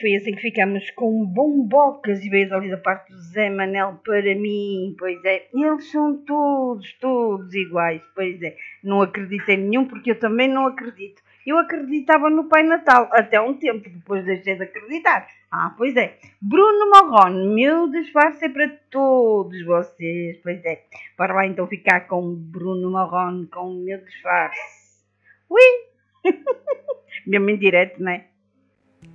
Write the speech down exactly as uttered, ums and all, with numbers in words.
foi assim que ficamos com bombocas e veio ali da parte do Zé Manel para mim, pois é. Eles são todos, todos iguais, pois é. Não acredito em nenhum porque eu também não acredito. Eu acreditava no Pai Natal, até um tempo, depois deixei de acreditar. Ah, pois é. Bruno Marrone, meu disfarce é para todos vocês, pois é. Para lá então ficar com Bruno Marrone, com o meu disfarce. Ui! Mesmo em direto, não é?